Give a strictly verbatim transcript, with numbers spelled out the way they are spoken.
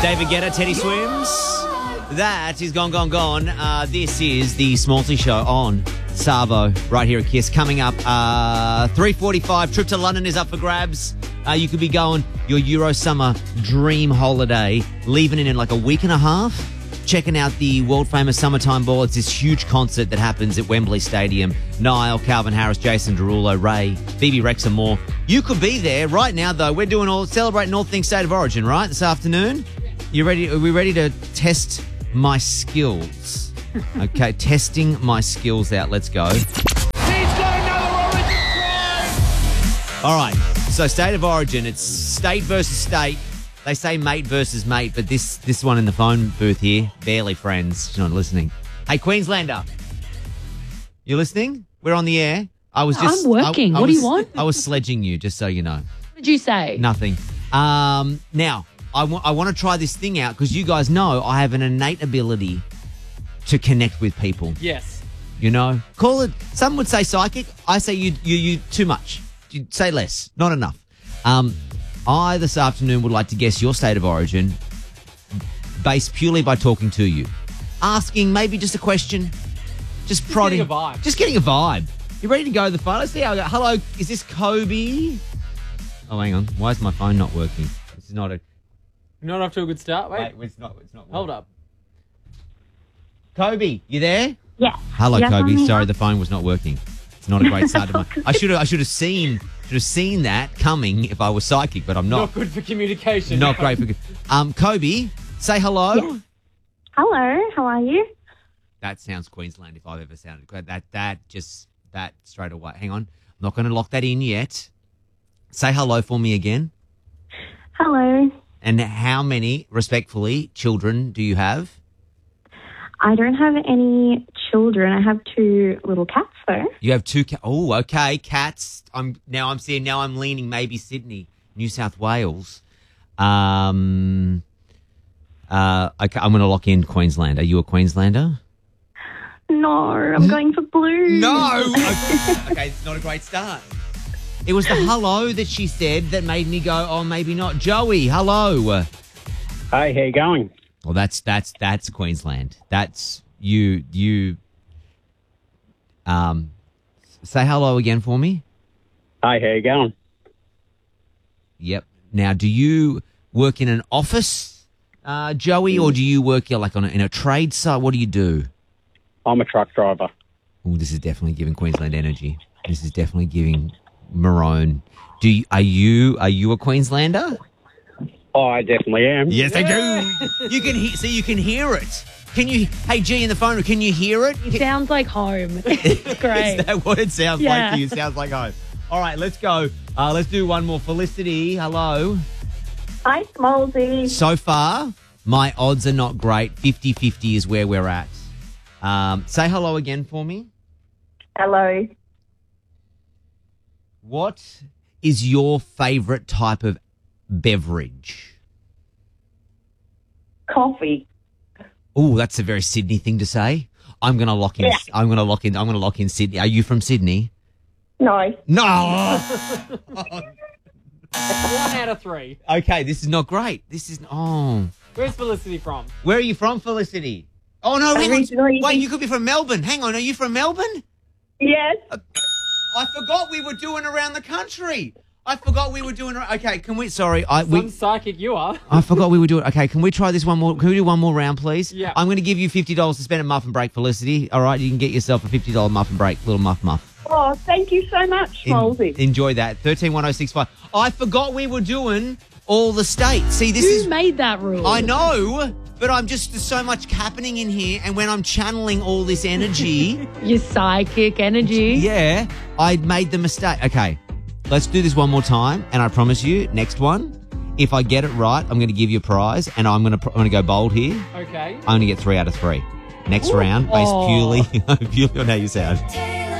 David Guetta, Teddy Swims. That is Gone, Gone, Gone. Uh, this is the Smallsy Show on Savo, right here at Kiss. Coming up, uh, three forty-five, trip to London is up for grabs. Uh, you could be going your Euro summer dream holiday, leaving it in like a week and a half, checking out the world-famous Summertime Ball. It's this huge concert that happens at Wembley Stadium. Niall, Calvin Harris, Jason Derulo, Ray, Phoebe Rex and more. You could be there right now, though. We're doing all celebrating all things State of Origin, right, this afternoon? You ready? Are we ready to test my skills? Okay, testing my skills out. Let's go. He's got another Origin prize! All right, so State of Origin, it's state versus state. They say mate versus mate, but this this one in the phone booth here, barely friends. She's not listening. Hey, Queenslander, you listening? We're on the air. I was just... I'm working. I, I what was, do you want? I was sledging you, just so you know. What did you say? Nothing. Um, now, I, w- I want to try this thing out because you guys know I have an innate ability to connect with people. Yes. You know? Call it... Some would say psychic. I say you you you too much. You say less. Not enough. Um... I, this afternoon, would like to guess your state of origin based purely by talking to you. Asking maybe just a question. Just, Just prodding. getting a vibe. Just getting a vibe. You ready to go to the phone? Let's see how I go. Hello, is this Kobe? Oh, hang on. Why is my phone not working? This is not a... You're not off to a good start, wait. Wait, it's not, it's not working. Hold up. Kobe, you there? Yeah. Hello, Yes, I'm Kobe. here. Sorry, the phone was not working. It's not a great start to my... I should have I should have seen... Should have seen that coming if I was psychic, but I'm not. Not good for communication. Not great for. Um, Kobe, say hello. Yeah. Hello, how are you? That sounds Queensland if I've ever sounded good. That that just that straight away. Hang on, I'm not going to lock that in yet. Say hello for me again. Hello. And how many, respectfully, children do you have? I don't have any children. I have two little cats, though. You have two. Ca- oh, okay, cats. I'm now. I'm seeing now. I'm leaning maybe Sydney, New South Wales. Um. Uh. Okay, I'm going to lock in Queensland. Are you a Queenslander? No, I'm going for blue. No. Okay, okay, it's not a great start. It was the hello that she said that made me go, oh, maybe not. Joey, hello. Hey, how you going? Well, that's that's that's Queensland. That's you. You. Um. Say hello again for me. Hey, how you going? Yep. Now, do you work in an office, uh, Joey, or do you work uh, like on a, in a trade site? What do you do? I'm a truck driver. Oh, this is definitely giving Queensland energy. This is definitely giving Maroon. Do you, are you are you a Queenslander? Oh, I definitely am. Yes, I do. You can hear. So you can hear it. Can you? Hey, G, in the phone, can you hear it? It sounds like home. It's great. Is that what it sounds Yeah. like to you? It sounds like home. All right, let's go. Uh, let's do one more. Felicity, hello. Hi, Smallsy. So far, my odds are not great. fifty-fifty is where we're at. Um, say hello again for me. Hello. What is your favourite type of beverage? Coffee. Oh, that's a very Sydney thing to say. I'm gonna lock in. Yeah. I'm gonna lock in. I'm gonna lock in Sydney. Are you from Sydney? No. No. One out of three. Okay, this is not great. This is oh. Where's Felicity from? Where are you from, Felicity? Oh no, hang on. Originally- Wait, you could be from Melbourne. Hang on, are you from Melbourne? Yes. I forgot we were doing around the country. I forgot we were doing. Okay, can we? Sorry, I Some we. psychic you are. I forgot we were doing. Okay, can we try this one more? Can we do one more round, please? Yeah. I'm going to give you fifty dollars to spend at Muffin Break, Felicity. All right, you can get yourself a fifty dollar Muffin Break, little muff muff. Oh, thank you so much, En- Smallsy. enjoy that. Thirteen one zero six five. I forgot we were doing all the states. See, this Who is. made that rule? I know, but I'm just there's so much happening in here, and when I'm channeling all this energy, Your psychic energy. yeah, I made the mistake. Okay, let's do this one more time, and I promise you, next one, if I get it right, I'm going to give you a prize, and I'm going to I'm going to go bold here. Okay. I'm going to get three out of three. Next round, based Aw. purely purely on how you sound.